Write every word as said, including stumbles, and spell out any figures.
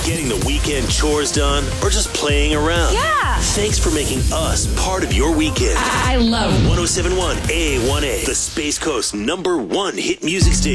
getting the weekend chores done, or just playing around. Yeah. Thanks for making us part of your weekend. I love one oh seven point one A one A, the Space Coast number one hit music station.